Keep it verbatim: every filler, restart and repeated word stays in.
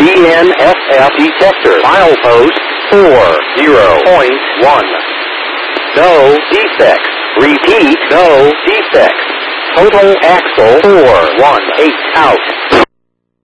D N S F detector. Milepost four zero point one. No defects. Repeat, no defects. Total axle four one eight out.